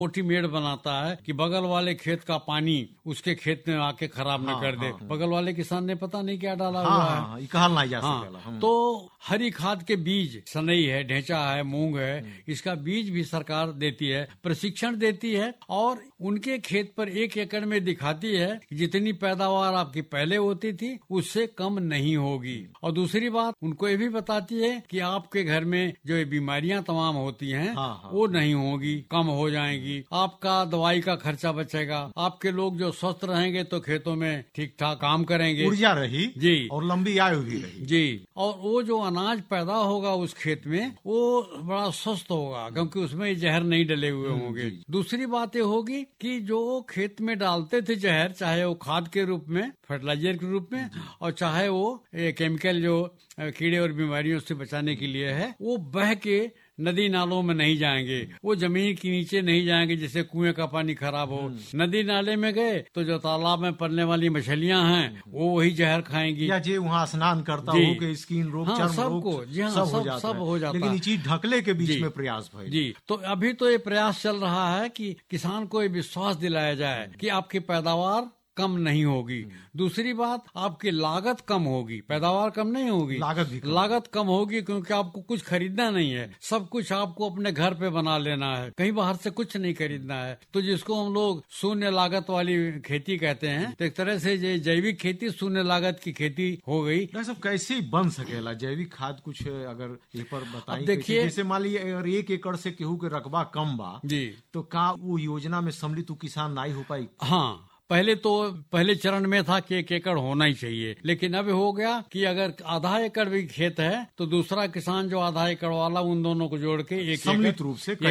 मेड़ बनाता है कि बगल वाले खेत का पानी उसके खेत में आके खराब न कर दे। बगल वाले किसान ने पता नहीं क्या डाला हुआ है। कहल नहीं जा सकेला। तो हरी खाद के बीज, सनई है, ढेंचा है, मूंग है, इसका बीज भी सरकार देती है, प्रशिक्षण देती है और उनके खेत पर 1 एकड़ में दिखाती है जितनी पैदावार आपकी पहले होती थी उससे कम नहीं होगी। और दूसरी बात उनको ये भी बताती है कि आपके घर में जो ये बीमारियां तमाम होती हैं वो नहीं होगी, कम हो जाएंगी, आपका दवाई का खर्चा बचेगा, आपके लोग जो स्वस्थ रहेंगे तो खेतों में ठीक ठाक काम करेंगे, ऊर्जा रही जी और लंबी आयु भी रही जी। और वो जो अनाज पैदा होगा उस खेत में वो बड़ा स्वस्थ होगा क्योंकि उसमें जहर नहीं डले हुए होंगे। दूसरी बात ये होगी कि जो खेत में डालते थे जहर, चाहे वो खाद के रूप में, फर्टिलाइजर के रूप में, और चाहे वो केमिकल जो कीड़े और बीमारियों से बचाने के लिए है, वो बह के नदी नालों में नहीं जाएंगे, वो जमीन के नीचे नहीं जाएंगे जिससे कुएं का पानी खराब हो। नदी नाले में गए तो जो तालाब में पलने वाली मछलियां हैं वो वही जहर खाएंगी, या जो वहाँ स्नान करता हो के स्किन रोग, चर्म रोग, सब हो जाता लेकिन ये चीज ढकले के बीच में प्रयास भाई जी। तो अभी तो ये प्रयास चल रहा है कि किसान को ये विश्वास दिलाया जाए कि आपकी पैदावार कम नहीं होगी। दूसरी बात, आपकी लागत कम होगी, पैदावार कम नहीं होगी, लागत कम होगी क्योंकि आपको कुछ खरीदना नहीं है, सब कुछ आपको अपने घर पे बना लेना है, कहीं बाहर से कुछ नहीं खरीदना है। तो जिसको हम लोग शून्य लागत वाली खेती कहते हैं, तो एक तरह से जैविक खेती शून्य लागत की खेती हो गई। सब कैसे बन सकेला जैविक खाद, कुछ अगर ये पर बताइए। देखिए, जैसे मान लीजिए अगर 1 एकड़ से केहू के रकबा कम बा जी, तो का वो योजना में सम्मिलित किसान नहीं हो पाई? हाँ, पहले चरण में था कि 1 एकड़ होना ही चाहिए, लेकिन अब हो गया कि अगर आधा एकड़ भी खेत है तो दूसरा किसान जो आधा एकड़ वाला, उन दोनों को जोड़ के सम्मिलित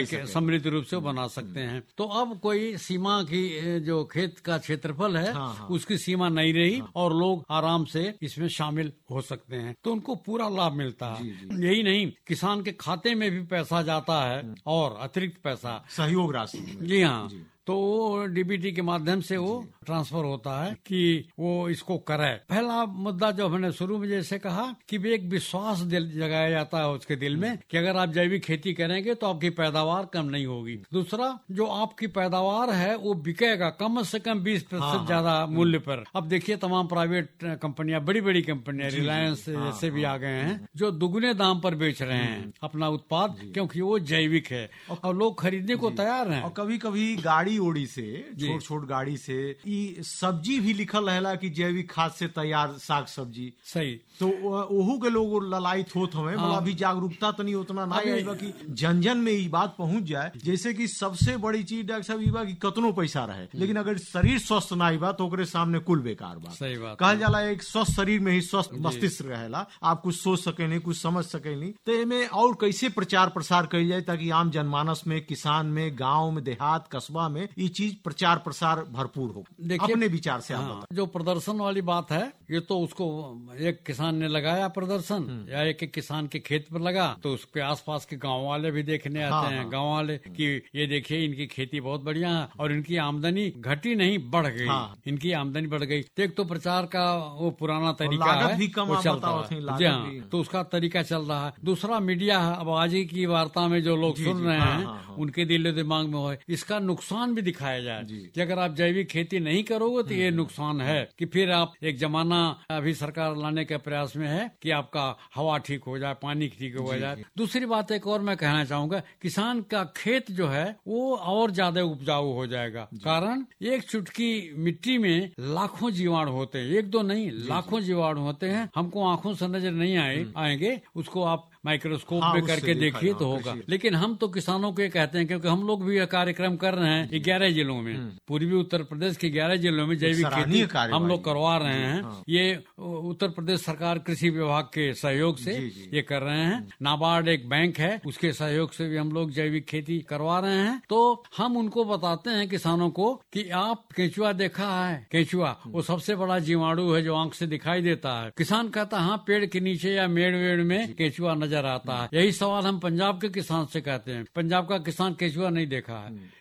रूप से बना सकते हैं। तो अब कोई सीमा की जो खेत का क्षेत्रफल है उसकी सीमा नहीं रही और लोग आराम से इसमें शामिल हो सकते हैं, तो उनको पूरा लाभ मिलता है। यही नहीं, किसान के खाते में भी पैसा जाता है और अतिरिक्त पैसा, सहयोग राशि। जी हाँ, तो वो डीबीटी के माध्यम से वो ट्रांसफर होता है कि वो इसको करे। पहला मुद्दा जो हमने शुरू में जैसे कहा कि एक विश्वास जगाया जाता है उसके दिल में कि अगर आप जैविक खेती करेंगे तो आपकी पैदावार कम नहीं होगी। दूसरा, जो आपकी पैदावार है वो बिकेगा कम से कम 20% ज्यादा मूल्य पर। अब देखिए, तमाम प्राइवेट कंपनियां, बड़ी बड़ी कंपनियां, रिलायंस से भी आ गए हैं, जो दुगने दाम पर बेच रहे हैं अपना उत्पाद, क्योंकि वो जैविक है और लोग खरीदने को तैयार हैं। और कभी कभी गाड़ी ओड़ी से, छोट गाड़ी से सब्जी भी लिखल रहेला कि जैविक खाद से तैयार साग सब्जी, सही, तो ओहू के लोग ललायत होत हमें। मतलब अभी जागरूकता तो नहीं उतना नहीं आएगा कि जन जन में ये बात पहुंच जाए। जैसे कि सबसे बड़ी चीज डॉक्टर साहब ये बा कि कतनो पैसा रहे, लेकिन अगर शरीर स्वस्थ ना बा तो ओकरे सामने कुल बेकार बा। सही बात कहल जाला एक स्वस्थ शरीर में ही स्वस्थ मस्तिष्क रहेला, आप कुछ सोच सके नहीं, कुछ समझ सके नहीं। तो इनमें और कैसे प्रचार प्रसार करी जाए ताकि आम जनमानस में, किसान में, गाँव में, देहात, कस्बा में ये चीज प्रचार प्रसार भरपूर हो? अपने विचार से आप जो प्रदर्शन वाली बात है, ये तो उसको एक किसान ने लगाया प्रदर्शन, या एक किसान के खेत पर लगा तो उसके आसपास के गांव वाले भी देखने आते हैं। गांव वाले कि ये देखिए इनकी खेती बहुत बढ़िया है और इनकी आमदनी घटी नहीं, बढ़ गई, इनकी आमदनी बढ़ गई। तो एक तो प्रचार का वो पुराना तरीका है, वो चलता है, जी हाँ, तो उसका तरीका चल रहा है। दूसरा, मीडिया है। अब आज ही की वार्ता में जो लोग सुन रहे हैं उनके दिल दिमाग में हो इसका नुकसान भी दिखाया जाए कि अगर आप जैविक खेती नहीं करोगे तो ये नुकसान है कि फिर आप एक जमाना अभी सरकार लाने के प्रयास में है कि आपका हवा ठीक हो जाए, पानी ठीक हो जाए। दूसरी बात एक और मैं कहना चाहूंगा, किसान का खेत जो है वो और ज्यादा उपजाऊ हो जाएगा। कारण एक चुटकी मिट्टी में लाखों जीवाणु होते हैं, एक दो नहीं, लाखों जीवाणु होते हैं। हमको आंखों से नजर नहीं आएंगे, उसको आप माइक्रोस्कोप में करके देखिए तो होगा। लेकिन हम तो किसानों को ये कहते हैं, क्योंकि हम लोग भी यह कार्यक्रम कर रहे हैं 11 जिलों में, पूर्वी उत्तर प्रदेश के 11 जिलों में जैविक खेती हम लोग करवा रहे हैं। ये उत्तर प्रदेश सरकार कृषि विभाग के सहयोग से ये कर रहे हैं। नाबार्ड एक बैंक है, उसके सहयोग से भी हम लोग जैविक खेती करवा रहे हैं। तो हम उनको बताते हैं किसानों को कि आप केंचुआ देखा है? केंचुआ वो सबसे बड़ा जीवाणु है जो आंख से दिखाई देता है। किसान कहता है हाँ, पेड़ के नीचे या मेड़ वेड़ में केंचुआ नजर आता है। यही सवाल हम पंजाब के किसान से कहते हैं, पंजाब का किसान केंचुआ नहीं देखा है,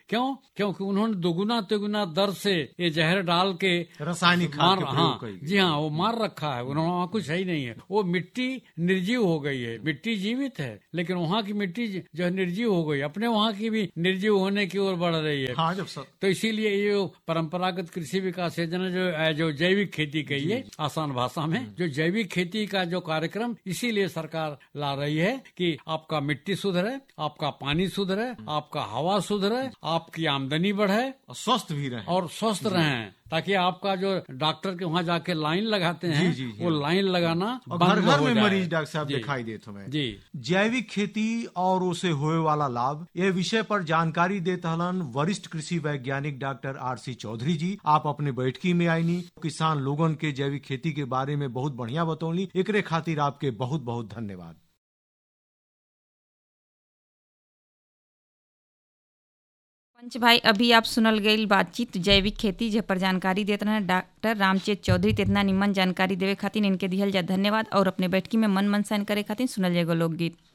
क्यों? क्योंकि उन्होंने दोगुना तिगुना दर से ये जहर डाल के रासायनिक खाद के प्रयोग कई। जी हाँ, वो मार रखा है उन्होंने, वहाँ कुछ है ही नहीं है। वो मिट्टी निर्जीव हो गई है, मिट्टी जीवित है लेकिन वहाँ की मिट्टी जो है निर्जीव हो गई, अपने वहाँ की भी निर्जीव होने की ओर बढ़ रही है। हाँ, तो इसीलिए ये जो परंपरागत कृषि विकास योजना जो जैविक खेती कही है आसान भाषा में, जो जैविक खेती का जो कार्यक्रम इसीलिए सरकार ला रही है कि आपका मिट्टी सुधरे, आपका पानी सुधरे, आपका हवा सुधरे, आपकी आमदनी बढ़े और स्वस्थ भी रहे और स्वस्थ रहें, ताकि आपका जो डॉक्टर के वहाँ जाके लाइन लगाते हैं जी, वो लाइन लगाना और बंद घर घर हो में जाए। मरीज डॉक्टर साहब जी, दिखाई देते हमें। जी। जैविक खेती और उसे होए वाला लाभ, ये विषय पर जानकारी देते हलन वरिष्ठ कृषि वैज्ञानिक डॉक्टर आर.सी. चौधरी जी। आप अपने बैठकी में आईनी, किसान लोगन के जैविक खेती के बारे में बहुत बढ़िया बतौली, एकरे खातिर आपके बहुत बहुत धन्यवाद। पंच भाई, अभी आप सुनल गई बातचीत जैविक खेती जे पर जानकारी देते रहे डॉक्टर रामचेत चौधरी। इतना निमन जानकारी देवे खातिर इनके दिहल जा धन्यवाद। और अपने बैठकी में मन सान करे खातिर सुनल जाएगा लोकगीत।